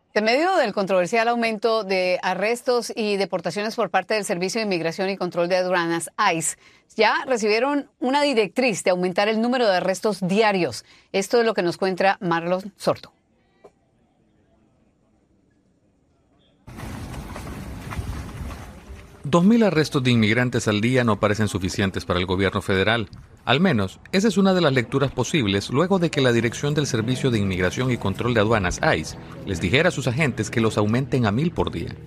En medio del controversial aumento de arrestos y deportaciones por parte del Servicio de Inmigración y Control de Aduanas, ICE, ya recibieron una directriz de aumentar el número de arrestos diarios. Esto es lo que nos cuenta Marlon Sorto. $2,000 arrestos de inmigrantes al día no parecen suficientes para el gobierno federal. Al menos, esa es una de las lecturas posibles luego de que la Dirección del Servicio de Inmigración y Control de Aduanas, ICE, les dijera a sus agentes que los aumenten a 1,000 por día.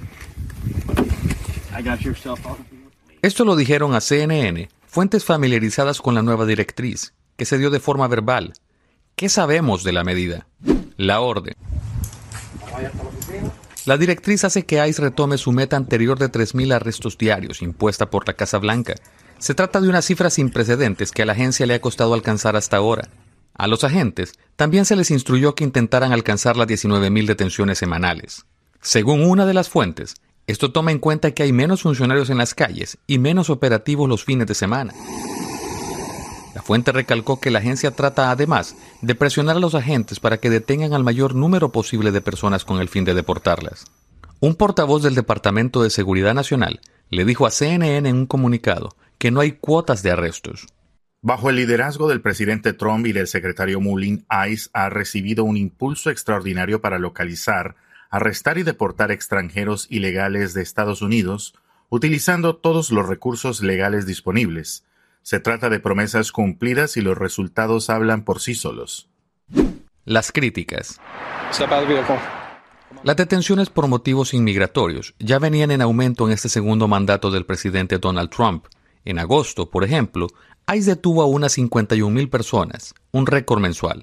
Esto lo dijeron a CNN, fuentes familiarizadas con la nueva directriz, que se dio de forma verbal. ¿Qué sabemos de la medida? La orden. La directriz hace que ICE retome su meta anterior de 3,000 arrestos diarios, impuesta por la Casa Blanca. Se trata de una cifra sin precedentes que a la agencia le ha costado alcanzar hasta ahora. A los agentes también se les instruyó que intentaran alcanzar las 19,000 detenciones semanales. Según una de las fuentes, esto toma en cuenta que hay menos funcionarios en las calles y menos operativos los fines de semana. La fuente recalcó que la agencia trata además de presionar a los agentes para que detengan al mayor número posible de personas con el fin de deportarlas. Un portavoz del Departamento de Seguridad Nacional le dijo a CNN en un comunicado que no hay cuotas de arrestos. Bajo el liderazgo del presidente Trump y del secretario Mullin, ICE ha recibido un impulso extraordinario para localizar, arrestar y deportar extranjeros ilegales de Estados Unidos, utilizando todos los recursos legales disponibles. Se trata de promesas cumplidas y los resultados hablan por sí solos. Las críticas. Las detenciones por motivos inmigratorios ya venían en aumento en este segundo mandato del presidente Donald Trump. En agosto, por ejemplo, ICE detuvo a unas 51,000 personas, un récord mensual.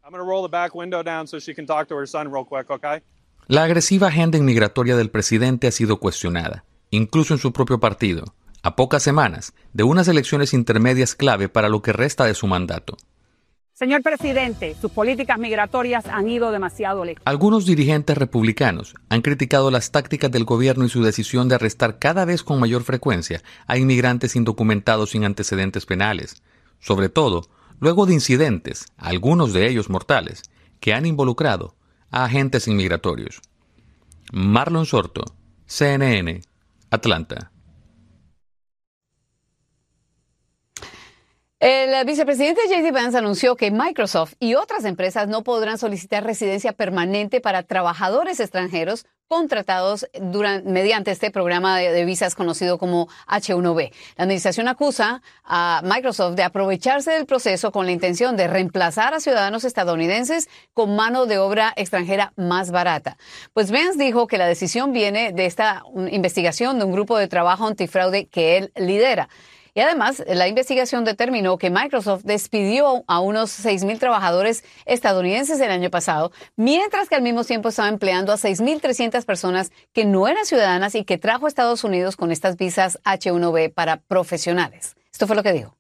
La agresiva agenda inmigratoria del presidente ha sido cuestionada, incluso en su propio partido, a pocas semanas de unas elecciones intermedias clave para lo que resta de su mandato. Señor presidente, sus políticas migratorias han ido demasiado lejos. Algunos dirigentes republicanos han criticado las tácticas del gobierno y su decisión de arrestar cada vez con mayor frecuencia a inmigrantes indocumentados sin antecedentes penales, sobre todo luego de incidentes, algunos de ellos mortales, que han involucrado a agentes inmigratorios. Marlon Sorto, CNN, Atlanta. El vicepresidente J.D. Vance anunció que Microsoft y otras empresas no podrán solicitar residencia permanente para trabajadores extranjeros contratados mediante este programa de visas conocido como H-1B. La administración acusa a Microsoft de aprovecharse del proceso con la intención de reemplazar a ciudadanos estadounidenses con mano de obra extranjera más barata. Pues Vance dijo que la decisión viene de esta investigación de un grupo de trabajo antifraude que él lidera. Y además, la investigación determinó que Microsoft despidió a unos 6,000 trabajadores estadounidenses el año pasado, mientras que al mismo tiempo estaba empleando a 6,300 personas que no eran ciudadanas y que trajo a Estados Unidos con estas visas H-1B para profesionales. Esto fue lo que dijo.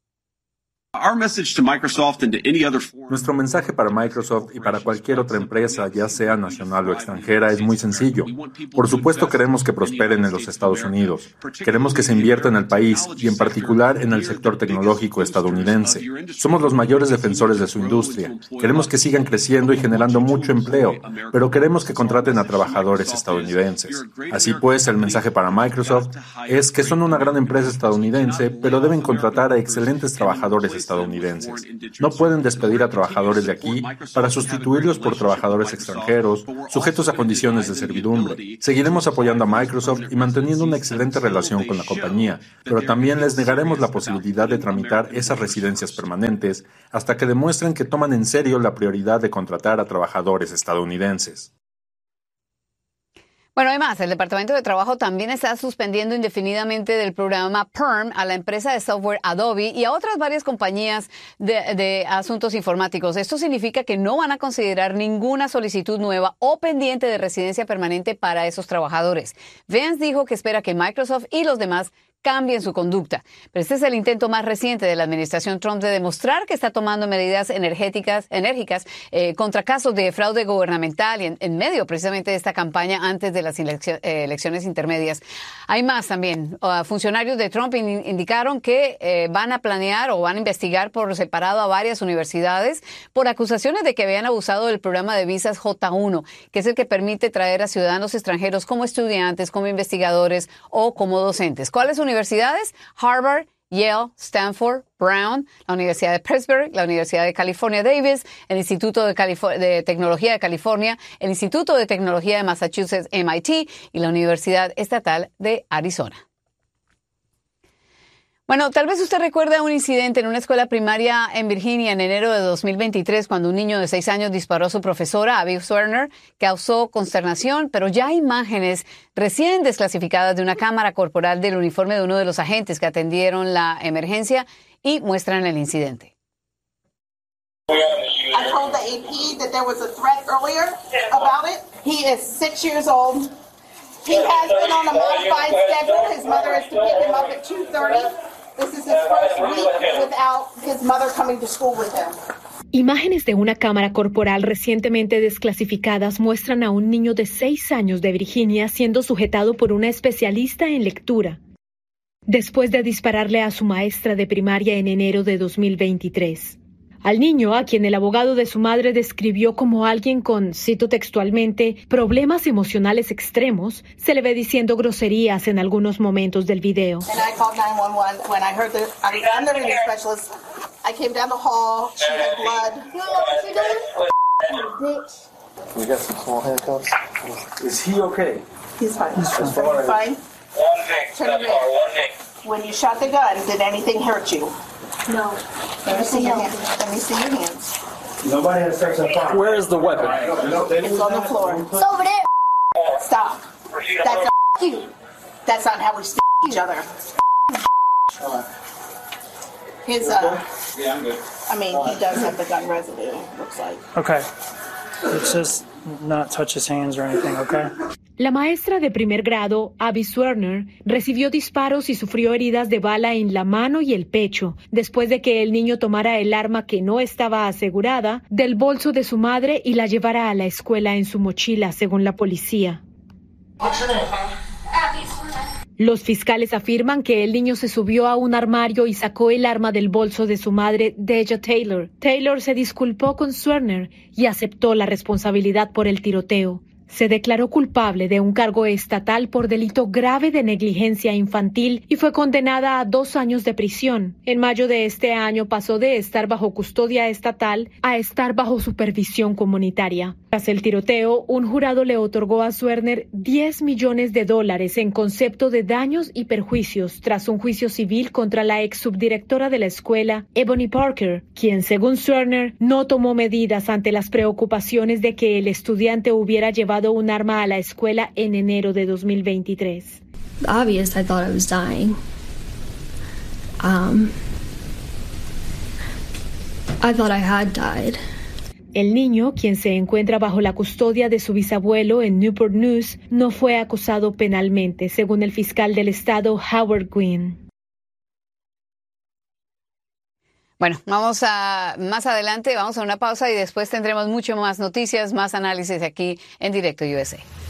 Nuestro mensaje para Microsoft y para cualquier otra empresa, ya sea nacional o extranjera, es muy sencillo. Por supuesto, queremos que prosperen en los Estados Unidos. Queremos que se invierta en el país y en particular en el sector tecnológico estadounidense. Somos los mayores defensores de su industria. Queremos que sigan creciendo y generando mucho empleo, pero queremos que contraten a trabajadores estadounidenses. Así pues, el mensaje para Microsoft es que son una gran empresa estadounidense, pero deben contratar a excelentes trabajadores estadounidenses. No pueden despedir a trabajadores de aquí para sustituirlos por trabajadores extranjeros, sujetos a condiciones de servidumbre. Seguiremos apoyando a Microsoft y manteniendo una excelente relación con la compañía, pero también les negaremos la posibilidad de tramitar esas residencias permanentes hasta que demuestren que toman en serio la prioridad de contratar a trabajadores estadounidenses. Bueno, además, el Departamento de Trabajo también está suspendiendo indefinidamente del programa PERM a la empresa de software Adobe y a otras varias compañías de asuntos informáticos. Esto significa que no van a considerar ninguna solicitud nueva o pendiente de residencia permanente para esos trabajadores. Vance dijo que espera que Microsoft y los demás cambien su conducta. Pero este es el intento más reciente de la administración Trump de demostrar que está tomando medidas enérgicas contra casos de fraude gubernamental y en medio precisamente de esta campaña antes de las elecciones intermedias. Hay más también. Funcionarios de Trump indicaron que van a planear o van a investigar por separado a varias universidades por acusaciones de que habían abusado del programa de visas J1, que es el que permite traer a ciudadanos extranjeros como estudiantes, como investigadores o como docentes. ¿Cuáles universidades? Harvard, Yale, Stanford, Brown, la Universidad de Pittsburgh, la Universidad de California Davis, el Instituto de Tecnología de California, el Instituto de Tecnología de Massachusetts, MIT, y la Universidad Estatal de Arizona. Bueno, tal vez usted recuerda un incidente en una escuela primaria en Virginia en enero de 2023, cuando un niño de 6 años disparó a su profesora, Abby Werner, causó consternación, pero ya hay imágenes recién desclasificadas de una cámara corporal del uniforme de uno de los agentes que atendieron la emergencia y muestran el incidente. I told the AP that there was a threat earlier about it. He is 6 years old. He has been on a modified schedule. His mother is to pick him up at 2:30. This is his first week without his mother coming to school with him. Imágenes de una cámara corporal recientemente desclasificadas muestran a un niño de 6 años de Virginia siendo sujetado por una especialista en lectura, después de dispararle a su maestra de primaria en enero de 2023. Al niño, a quien el abogado de su madre describió como alguien con, cito textualmente, problemas emocionales extremos, se le ve diciendo groserías en algunos momentos del video. When you shot the gun, did anything hurt you? No. Let me see your hands. Let me see your hands. Nobody has sex on fire. Where is the weapon? It's on the floor. It's over there. Stop. That's not you. That's not how we each other. His, yeah, I'm good. I mean, he does have the gun residue, looks like. Okay. Let's just not touch his hands or anything, okay? La maestra de primer grado, Abby Werner, recibió disparos y sufrió heridas de bala en la mano y el pecho, después de que el niño tomara el arma que no estaba asegurada del bolso de su madre y la llevara a la escuela en su mochila, según la policía. Los fiscales afirman que el niño se subió a un armario y sacó el arma del bolso de su madre, Deja Taylor. Taylor se disculpó con Werner y aceptó la responsabilidad por el tiroteo. Se declaró culpable de un cargo estatal por delito grave de negligencia infantil y fue condenada a 2 años de prisión. En mayo de este año pasó de estar bajo custodia estatal a estar bajo supervisión comunitaria. Tras el tiroteo, un jurado le otorgó a Werner $10 millones en concepto de daños y perjuicios tras un juicio civil contra la ex subdirectora de la escuela, Ebony Parker, quien, según Werner, no tomó medidas ante las preocupaciones de que el estudiante hubiera llevado un arma a la escuela en enero de 2023. Obvious, I thought I was dying. I thought I had died. El niño, quien se encuentra bajo la custodia de su bisabuelo en Newport News, no fue acusado penalmente, según el fiscal del estado, Howard Gwynn. Bueno, más adelante, vamos a una pausa y después tendremos mucho más noticias, más análisis aquí en Directo USA.